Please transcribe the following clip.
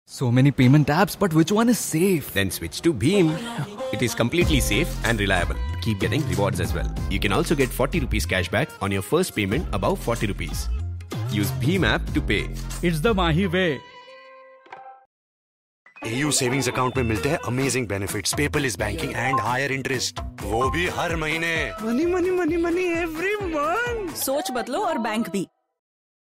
So many payment apps, but which one is safe? Then switch to Bheem. It is completely safe and reliable. Keep getting rewards as well. You can also get 40 rupees cashback on your first payment above 40 rupees. Use Bheem app to pay. It's the Mahi way. AU savings account में मिलते हैं amazing benefits, paperless banking and higher interest, वो भी हर महीने। Money money money money every month. सोच बदलो और bank भी।